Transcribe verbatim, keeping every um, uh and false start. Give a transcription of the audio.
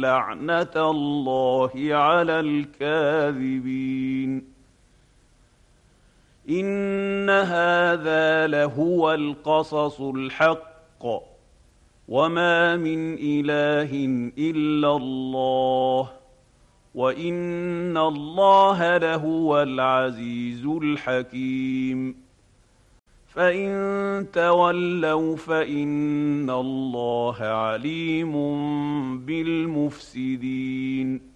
لعنة الله على الكاذبين. إن هذا لهو القصص الحق وما من إله إلا الله وإن الله لهو العزيز الحكيم. فإن تولوا فإن الله عليم بالمفسدين.